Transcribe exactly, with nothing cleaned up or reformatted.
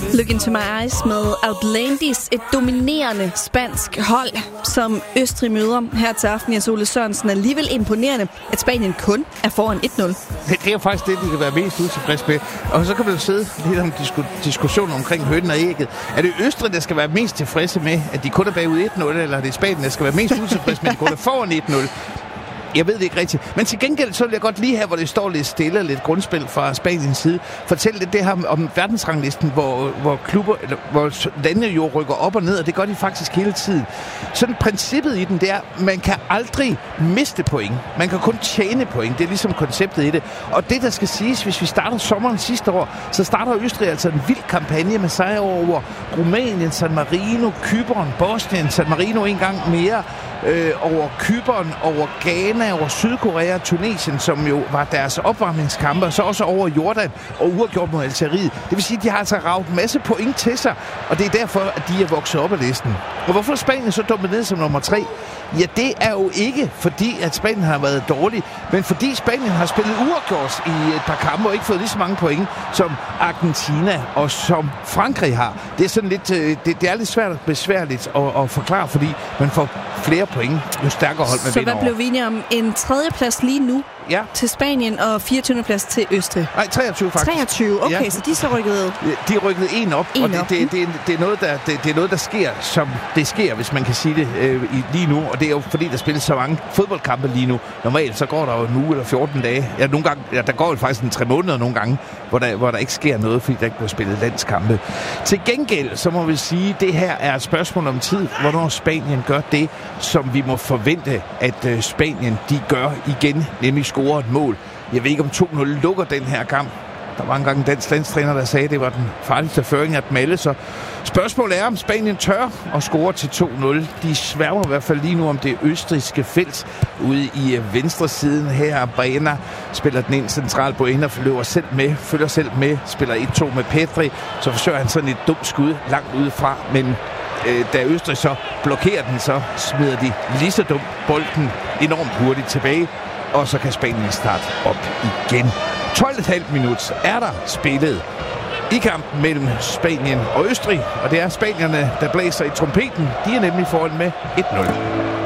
Look Into My Eyes med Outlandis, et dominerende spansk hold, som Østrig møder her til aften. Jens Ole Sørensen, er alligevel imponerende, at Spanien kun er foran et nul. Det, det er faktisk det, de kan være mest utilfreds med. Og så kan man jo sidde lidt om disku, diskussioner omkring hønen og ægget. Er det Østrig, der skal være mest tilfredse med, at de kun er bagud et nul, eller er det Spanien, der skal være mest utilfredse med, at de kun er foran et nul? Jeg ved det ikke rigtigt. Men til gengæld, så vil jeg godt lige her, hvor det står lidt stille og lidt grundspil fra Spaniens side, fortælle lidt det her om verdensranglisten, hvor, hvor klubber, eller, hvor landene jo rykker op og ned, og det gør de faktisk hele tiden. Sådan princippet i den, det er, man kan aldrig miste point. Man kan kun tjene point. Det er ligesom konceptet i det. Og det, der skal siges, hvis vi starter sommeren sidste år, så starter Østrig altså en vild kampagne med sejre over Rumænien, San Marino, Cypern, Bosnien, San Marino en gang mere, øh, over Cypern, over Ghana, over Sydkorea, Tunesien, som jo var deres opvarmningskampe, og så også over Jordan og uafgjort mod Algeriet. Det vil sige, at de har altså ravet en masse point til sig, og det er derfor, at de er vokset op af listen. Og hvorfor er Spanien så dumpet ned som nummer tre? Ja, det er jo ikke fordi, at Spanien har været dårlig, men fordi Spanien har spillet uafgjort i et par kampe og ikke fået lige så mange point, som Argentina og som Frankrig har. Det er sådan lidt, det, det er lidt svært og besværligt at, at forklare, fordi man får flere point, jo stærkere hold man så vinder over. Så hvad blev vi enige om? En tredjeplads lige nu ja. til Spanien og fireogtyvende plads til Østrig? Nej, treogtyve faktisk. treogtyve, okay, ja. så de er så rykket... De er rykket en op, en og det, op. Det, det, det, er noget, der, det, det er noget, der sker, som det sker, hvis man kan sige det øh, lige nu. Og det er jo fordi, der spilles så mange fodboldkampe lige nu. Normalt så går der jo en uge eller fjorten dage. Ja, nogle gange, ja, der går jo faktisk en tre måneder nogle gange, hvor der, hvor der ikke sker noget, fordi der ikke bliver spillet landskampe. Til gengæld, så må vi sige, at det her er et spørgsmål om tid, hvornår Spanien gør det, som vi må forvente, at øh, Spanien de gør igen, nemlig scorer et mål. Jeg ved ikke, om to nul lukker den her kamp. Der var engang en dansk landstræner, der sagde, at det var den farligste føring at melde. Så spørgsmålet er, om Spanien tør at score til to nul. De sværger i hvert fald lige nu om det østrigske felt ude i venstre siden her. Baena spiller den ind centralt på ind og løber selv med, følger selv med, spiller et to med Pedri. Så forsøger han sådan et dumt skud langt udefra, men øh, da Østrig så blokerer den, så smider de lige så dumt bolden enormt hurtigt tilbage. Og så kan Spanien starte op igen. tolv komma fem minut er der spillet i kampen mellem Spanien og Østrig. Og det er spanierne, der blæser i trompeten. De er nemlig foran med et nul.